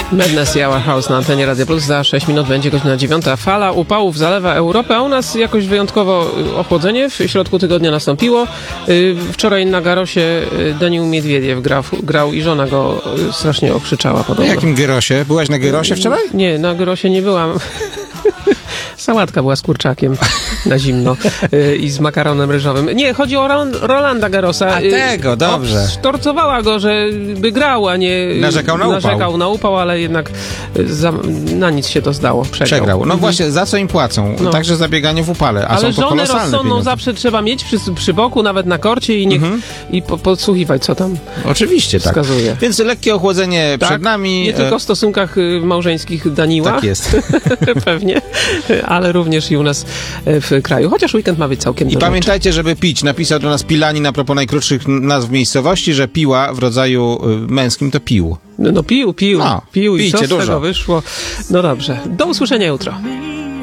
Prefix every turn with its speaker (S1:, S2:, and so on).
S1: Madness i Our House na antenie Radia Plus. Za 6 minut będzie godzina 9. Fala upałów zalewa Europę, a u nas jakoś wyjątkowo ochłodzenie w środku tygodnia nastąpiło. Wczoraj na Garosie Daniil Miedwiediew grał i żona go strasznie okrzyczała podobno.
S2: Na jakim gyrosie? Byłaś na gyrosie wczoraj?
S1: Nie, na Garosie nie byłam. Sałatka była z kurczakiem na zimno i z makaronem ryżowym. Nie, chodzi o Rolanda Garrosa.
S2: A tego, dobrze.
S1: Sztorcowała go, żeby grał, a nie
S2: narzekał
S1: na upał, ale jednak na nic się to zdało. Przegrał.
S2: No właśnie, za co im płacą?
S1: No.
S2: Także za bieganie w upale, a
S1: ale
S2: są to
S1: żonę
S2: kolosalne
S1: rozsądną
S2: pieniądze.
S1: zawsze trzeba mieć przy boku, nawet na korcie i podsłuchiwać, co tam
S2: Oczywiście, tak.
S1: wskazuje.
S2: Więc lekkie ochłodzenie przed nami.
S1: Nie tylko w stosunkach małżeńskich Daniła.
S2: Tak jest.
S1: Pewnie, ale również i u nas w kraju. Chociaż weekend ma być całkiem
S2: I
S1: dobry.
S2: pamiętajcie, żeby pić. Napisał do nas Pilanin a propos najkrótszych nazw miejscowości, że piła w rodzaju męskim to pił.
S1: No pił
S2: No,
S1: i co
S2: pijcie
S1: z tego
S2: dużo.
S1: wyszło. No dobrze, do usłyszenia jutro.